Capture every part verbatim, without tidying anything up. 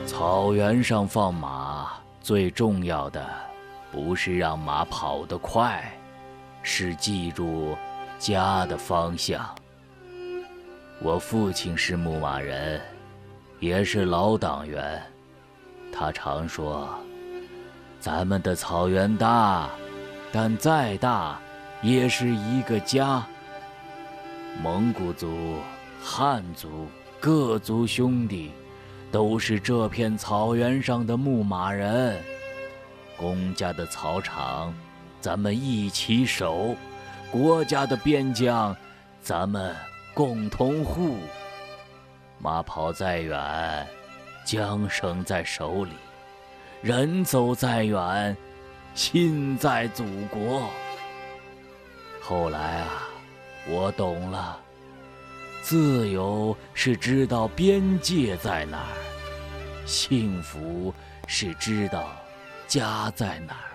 草原上放马，最重要的不是让马跑得快，是记住家的方向。我父亲是牧马人，也是老党员，他常说，咱们的草原大，但再大也是一个家。蒙古族、汉族各族兄弟都是这片草原上的牧马人，公家的草场咱们一起守，国家的边疆咱们共同护。马跑再远，缰绳在手里，人走再远，心在祖国。后来啊，我懂了，自由是知道边界在哪儿，幸福是知道家在哪儿。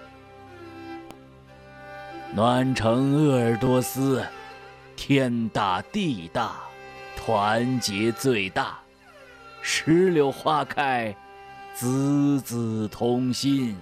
暖城鄂尔多斯，天大地大，团结最大。石榴花开，子子同心。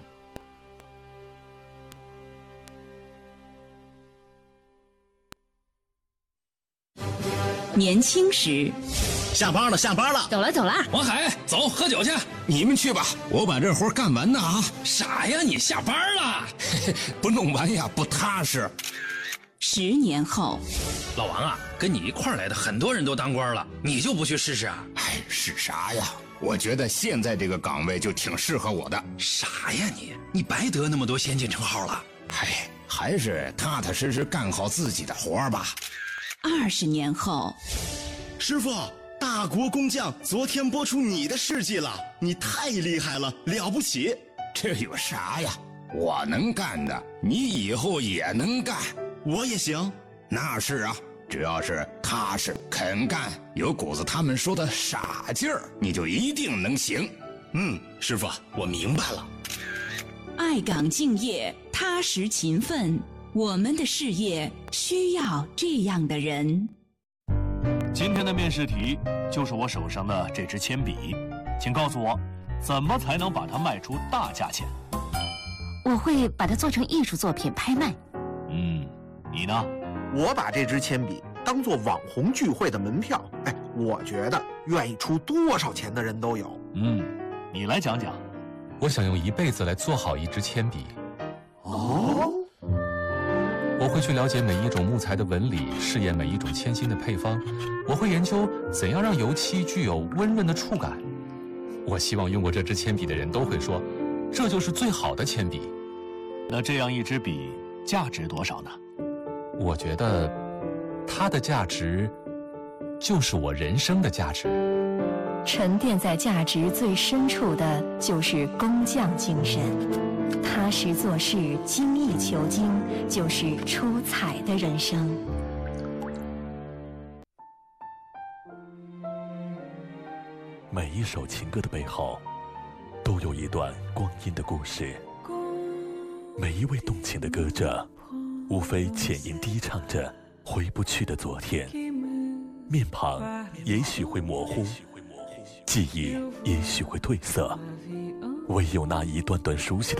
年轻时， 下班了，下班了， 走了走了。 王海，走，喝酒去。 你们去吧，我把这活干完呢啊！ 傻呀，你下班了， 不弄完呀不踏实。 十年后， 老王啊，跟你一块儿来的很多人都当官了，你就不去试试啊？ 哎，是啥呀？我觉得现在这个岗位就挺适合我的。 傻呀你，你白得那么多先进称号了。 哎，还是踏踏实实干好自己的活吧。 二十年后， 师傅，大国工匠昨天播出你的事迹了，你太厉害了，了不起。 这有啥呀？我能干的，你以后也能干。 我也行。 那是啊，只要是踏实肯干，有股子他们说的傻劲儿，你就一定能行。 嗯，师傅，我明白了。 爱岗敬业，踏实勤奋，我们的事业需要这样的人。 今天的面试题就是我手上的这支铅笔，请告诉我，怎么才能把它卖出大价钱？ 我会把它做成艺术作品拍卖。 嗯，你呢？ 我把这支铅笔当做网红聚会的门票，哎，我觉得愿意出多少钱的人都有。 嗯，你来讲讲。 我想用一辈子来做好一支铅笔。 哦， 我会去了解每一种木材的纹理，试验每一种铅芯的配方。我会研究怎样让油漆具有温润的触感。我希望用过这支铅笔的人都会说，这就是最好的铅笔。 那这样一支笔价值多少呢？ 我觉得它的价值就是我人生的价值。 沉淀在价值最深处的就是工匠精神，踏实做事，精益求精，就是出彩的人生。 每一首情歌的背后都有一段光阴的故事，每一位动情的歌者无非浅吟低唱着回不去的昨天，面庞也许会模糊，记忆也许会褪色，唯有那一段段熟悉的